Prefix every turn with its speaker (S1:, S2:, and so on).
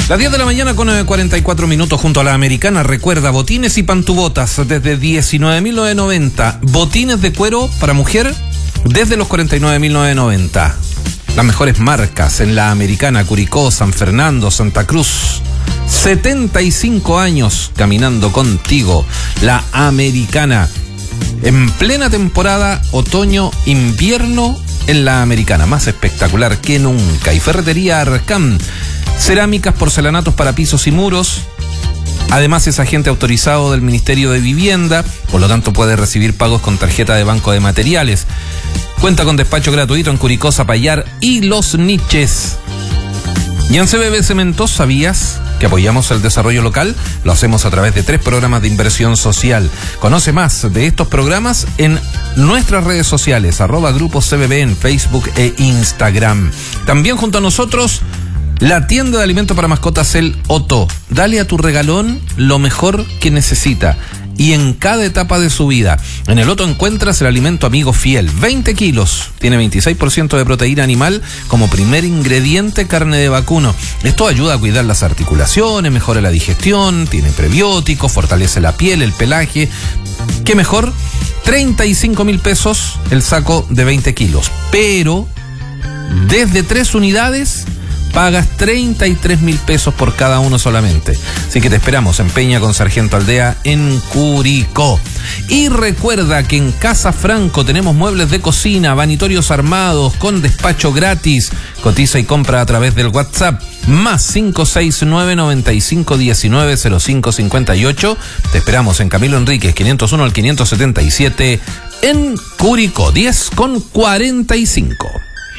S1: Las 10 de la mañana con 44 minutos junto a la Americana. Recuerda, botines y pantubotas desde 19.990. Botines de cuero para mujer desde los 49.990. Las mejores marcas en la Americana, Curicó, San Fernando, Santa Cruz. 75 años caminando contigo. La Americana. En plena temporada otoño-invierno en la Americana. Más espectacular que nunca. Y Ferretería Arcam. Cerámicas, porcelanatos para pisos y muros. Además es agente autorizado del Ministerio de Vivienda, por lo tanto puede recibir pagos con tarjeta de Banco de Materiales. Cuenta con despacho gratuito en Curicó, Zapallar y Los Niches. Y en CBB Cementos, ¿sabías que apoyamos el desarrollo local? Lo hacemos a través de 3 programas de inversión social. Conoce más de estos programas en nuestras redes sociales, @Grupo CBB en Facebook e Instagram. También junto a nosotros, la tienda de alimentos para mascotas El Otto. Dale a tu regalón lo mejor que necesita y en cada etapa de su vida. En El Otto encuentras el alimento amigo fiel, 20 kilos. Tiene 26% de proteína animal como primer ingrediente, carne de vacuno. Esto ayuda a cuidar las articulaciones, mejora la digestión, tiene prebióticos, fortalece la piel, el pelaje. ¿Qué mejor? 35.000 pesos el saco de 20 kilos. Pero desde 3 unidades pagas 33.000 pesos por cada uno solamente. Así que te esperamos en Peña con Sargento Aldea en Curicó. Y recuerda que en Casa Franco tenemos muebles de cocina, vanitorios armados con despacho gratis. Cotiza y compra a través del WhatsApp +569 95 19 05 58. Te esperamos en Camilo Enríquez 501 al 577 en Curicó. 10:45.